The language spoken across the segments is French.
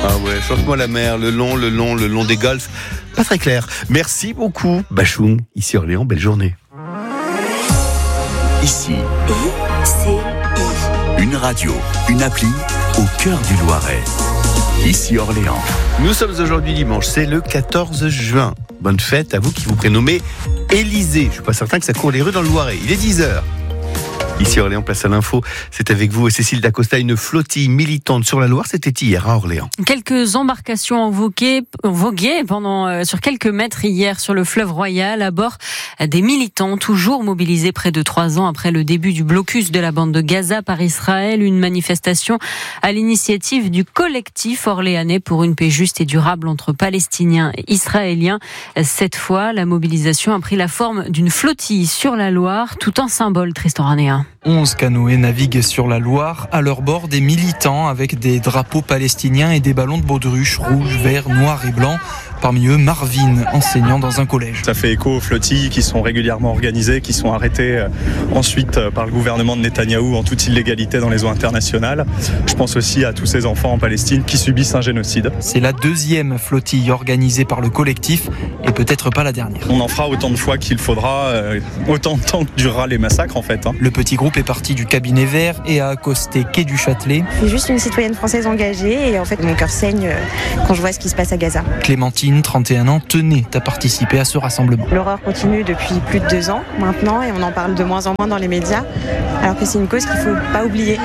Ah ouais, chante-moi la mer, le long des golfs. Pas très clair. Merci beaucoup, Bachoum. Ici Orléans, belle journée. Ici, une radio, une appli au cœur du Loiret. Ici Orléans. Nous sommes aujourd'hui dimanche, c'est le 14 juin. Bonne fête à vous qui vous prénommez Élysée. Je ne suis pas certain que ça court les rues dans le Loiret. Il est 10h. Ici Orléans, place à l'info, c'est avec vous Cécile Dacosta, une flottille militante sur la Loire, c'était hier à Orléans. Quelques embarcations ont vogué sur quelques mètres hier sur le fleuve Royal à bord des militants toujours mobilisés près de 3 ans après le début du blocus de la bande de Gaza par Israël, une manifestation à l'initiative du collectif orléanais pour une paix juste et durable entre Palestiniens et Israéliens. Cette fois, la mobilisation a pris la forme d'une flottille sur la Loire, tout un symbole tristoranéen. 11 canoës naviguent sur la Loire, à leur bord des militants avec des drapeaux palestiniens et des ballons de baudruche rouge, vert, noir et blanc. Parmi eux, Marvin, enseignant dans un collège. Ça fait écho aux flottilles qui sont régulièrement organisées, qui sont arrêtées ensuite par le gouvernement de Netanyahou en toute illégalité dans les eaux internationales. Je pense aussi à tous ces enfants en Palestine qui subissent un génocide. C'est la deuxième flottille organisée par le collectif et peut-être pas la dernière. On en fera autant de fois qu'il faudra, autant de temps que durera les massacres en fait. Le petit groupe est parti du cabinet vert et a accosté quai du Châtelet. Je suis juste une citoyenne française engagée et en fait mon cœur saigne quand je vois ce qui se passe à Gaza. Clémentine, 31 ans, tenait à participer à ce rassemblement. L'horreur continue depuis plus de 2 ans maintenant et on en parle de moins en moins dans les médias alors que c'est une cause qu'il ne faut pas oublier.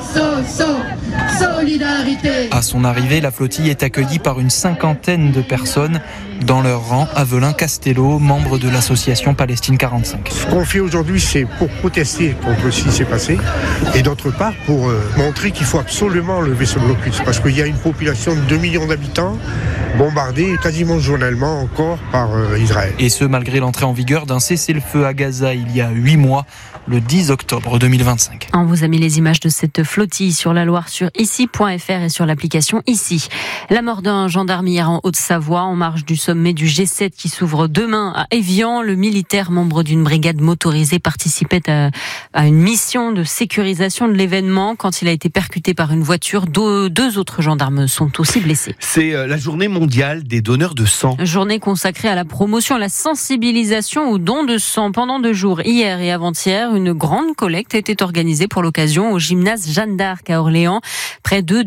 Solidarité. À son arrivée, la flottille est accueillie par une 50aine de personnes. Dans leur rang, Avelin Castello, membre de l'association Palestine 45. Ce qu'on fait aujourd'hui, c'est pour protester contre ce qui s'est passé et d'autre part pour montrer qu'il faut absolument lever ce blocus parce qu'il y a une population de 2 millions d'habitants bombardée quasiment journellement encore par Israël. Et ce, malgré l'entrée en vigueur d'un cessez-le-feu à Gaza il y a 8 mois, le 10 octobre 2025. On vous a mis les images de cette flottille sur la Loire sur ici.fr et sur l'application Ici. La mort d'un gendarme hier en Haute-Savoie en marge du sommet du G7 qui s'ouvre demain à Évian. Le militaire, membre d'une brigade motorisée, participait à une mission de sécurisation de l'événement. Quand il a été percuté par une voiture, 2 autres gendarmes sont aussi blessés. C'est la journée mondiale des donneurs de sang. Journée consacrée à la promotion, à la sensibilisation au don de sang. Pendant 2 jours, hier et avant-hier, une grande collecte était organisée pour l'occasion au gymnase Jeanne d'Arc à Orléans. Près de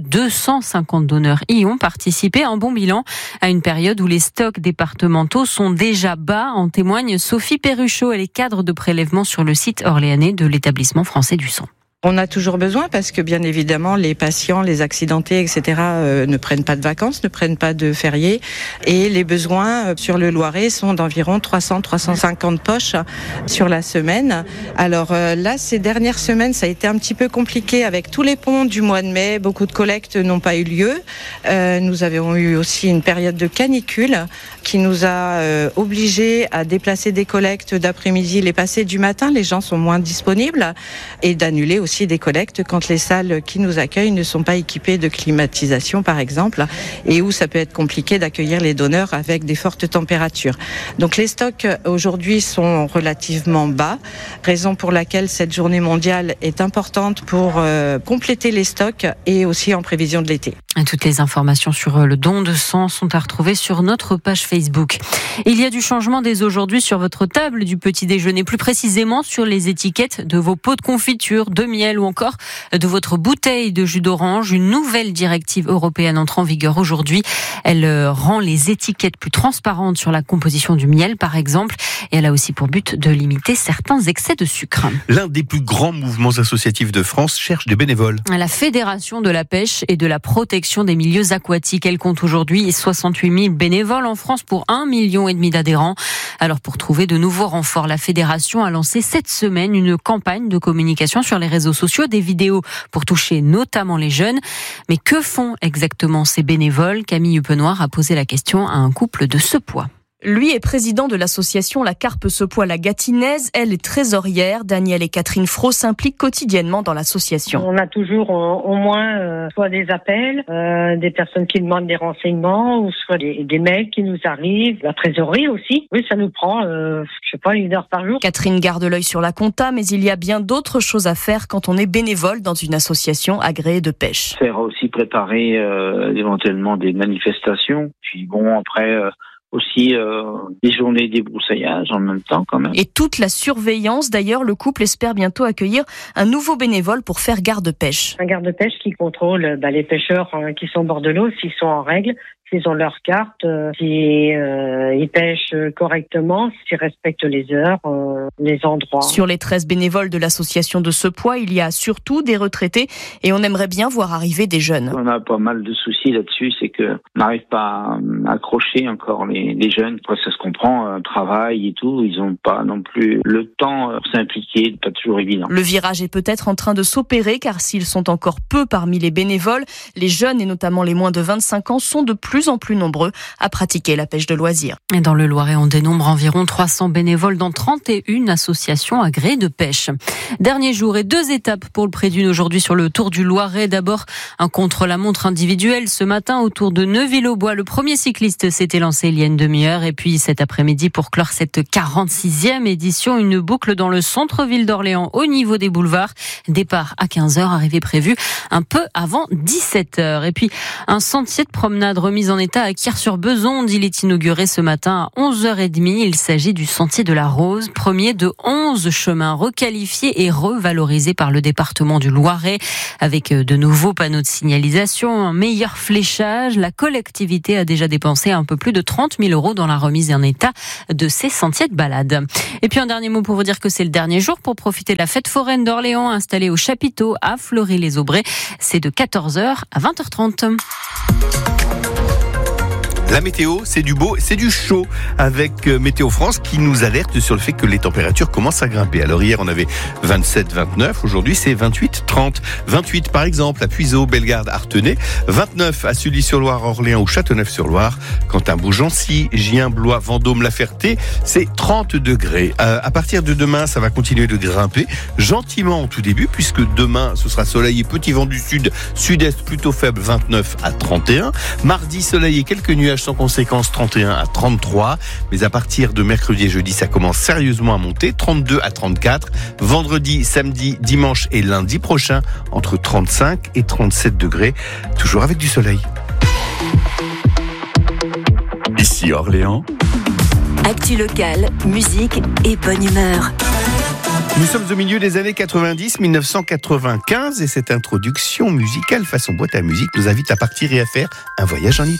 250 donneurs y ont participé. Un bon bilan à une période où les stocks départementaux sont déjà bas. En témoigne Sophie Perruchot, elle est cadre de prélèvement sur le site orléanais de l'établissement français du sang. On a toujours besoin parce que bien évidemment les patients, les accidentés, etc. Ne prennent pas de vacances, ne prennent pas de fériés et les besoins sur le Loiret sont d'environ 300-350 poches sur la semaine. Alors là, ces dernières semaines, ça a été un petit peu compliqué avec tous les ponts du mois de mai. Beaucoup de collectes n'ont pas eu lieu. Nous avons eu aussi une période de canicule qui nous a obligés à déplacer des collectes d'après-midi, les passer du matin. Les gens sont moins disponibles et d'annuler aussi des collectes quand les salles qui nous accueillent ne sont pas équipées de climatisation par exemple et où ça peut être compliqué d'accueillir les donneurs avec des fortes températures. Donc les stocks aujourd'hui sont relativement bas, raison pour laquelle cette journée mondiale est importante pour compléter les stocks et aussi en prévision de l'été. Toutes les informations sur le don de sang sont à retrouver sur notre page Facebook. Il y a du changement dès aujourd'hui sur votre table du petit déjeuner, plus précisément sur les étiquettes de vos pots de confiture, de miel ou encore de votre bouteille de jus d'orange. Une nouvelle directive européenne entre en vigueur aujourd'hui. Elle rend les étiquettes plus transparentes sur la composition du miel, par exemple, et elle a aussi pour but de limiter certains excès de sucre. L'un des plus grands mouvements associatifs de France cherche des bénévoles. La Fédération de la pêche et de la protection des milieux aquatiques, elle compte aujourd'hui 68 000 bénévoles en France pour 1,5 million d'adhérents. Alors pour trouver de nouveaux renforts, la Fédération a lancé cette semaine une campagne de communication sur les réseaux sociaux, des vidéos pour toucher notamment les jeunes. Mais que font exactement ces bénévoles ? Camille Huppenoir a posé la question à un couple de Sepois. Lui est président de l'association La Carpe Sepois La Gatinaise. Elle est trésorière. Danielle et Catherine Fro s'impliquent quotidiennement dans l'association. On a toujours au moins soit des appels, des personnes qui demandent des renseignements, ou soit des mails qui nous arrivent. La trésorerie aussi. Oui, ça nous prend, 1 heure par jour. Catherine garde l'œil sur la compta, mais il y a bien d'autres choses à faire quand on est bénévole dans une association agréée de pêche. Faire aussi préparer éventuellement des manifestations. Puis après... aussi des journées débroussaillage en même temps quand même. Et toute la surveillance. D'ailleurs, le couple espère bientôt accueillir un nouveau bénévole pour faire garde-pêche. Un garde-pêche qui contrôle les pêcheurs qui sont au bord de l'eau, s'ils sont en règle, s'ils ont leur carte, s'ils pêchent correctement, s'ils respectent les heures, les endroits. Sur les 13 bénévoles de l'association de Sepois, il y a surtout des retraités et on aimerait bien voir arriver des jeunes. On a pas mal de soucis là-dessus, c'est que on n'arrive pas à accrocher encore les jeunes. Après, ça se comprend, travail et tout, ils n'ont pas non plus le temps pour s'impliquer, pas toujours évident. Le virage est peut-être en train de s'opérer car s'ils sont encore peu parmi les bénévoles, les jeunes et notamment les moins de 25 ans sont de plus en plus nombreux à pratiquer la pêche de loisirs. Et dans le Loiret, on dénombre environ 300 bénévoles dans 31 associations agréées de pêche. Dernier jour et 2 étapes pour le Pré Dune aujourd'hui sur le Tour du Loiret. D'abord, un contre-la-montre individuel ce matin autour de Neuville-aux-Bois. Le premier cycliste s'était lancé il y a une demi-heure. Et puis cet après-midi, pour clore cette 46e édition, une boucle dans le centre-ville d'Orléans au niveau des boulevards. Départ à 15h, arrivée prévue un peu avant 17h. Et puis, un sentier de promenade remis en état à Kyr-sur-Bezonde. Il est inauguré ce matin à 11h30. Il s'agit du sentier de la Rose, premier de 11 chemins requalifiés et revalorisés par le département du Loiret, avec de nouveaux panneaux de signalisation, un meilleur fléchage. La collectivité a déjà dépensé un peu plus de 30 000 € dans la remise en état de ces sentiers de balade. Et puis un dernier mot pour vous dire que c'est le dernier jour pour profiter de la fête foraine d'Orléans installée au chapiteau à Fleury-les-Aubrais. C'est de 14h à 20h30. La météo, c'est du beau, c'est du chaud avec Météo France qui nous alerte sur le fait que les températures commencent à grimper. Alors hier, on avait 27, 29. Aujourd'hui, c'est 28, 30. 28 par exemple à Puiseaux, Bellegarde, Artenay. 29 à Sully-sur-Loire, Orléans ou Châteauneuf-sur-Loire. Quentin, Beaugency, Gien, Blois, Vendôme, La Ferté, c'est 30 degrés. À partir de demain, ça va continuer de grimper gentiment en tout début puisque demain, ce sera soleil et petit vent du sud, sud-est plutôt faible, 29 à 31. Mardi, soleil et quelques nuages sans conséquence, 31 à 33. Mais à partir de mercredi et jeudi, ça commence sérieusement à monter, 32 à 34. Vendredi, samedi, dimanche et lundi prochain, entre 35 et 37 degrés, toujours avec du soleil. Ici Orléans. Actu locale, musique et bonne humeur. Nous sommes au milieu des années 90, 1995, et cette introduction musicale façon boîte à musique nous invite à partir et à faire un voyage en Italie.